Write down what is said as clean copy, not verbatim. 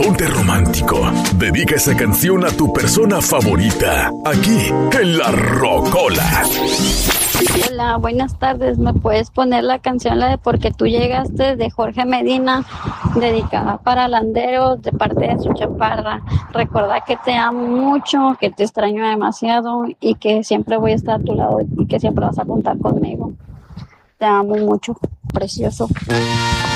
ponte romántico. Dedica esa canción a tu persona favorita, aquí en La Rocola. Hola, buenas tardes. ¿Me puedes poner la canción, la de Porque tú llegaste, de Jorge Medina, dedicada para Landeros, de parte de su chaparra? Recuerda que te amo mucho, que te extraño demasiado y que siempre voy a estar a tu lado y que siempre vas a contar conmigo. Te amo mucho, precioso.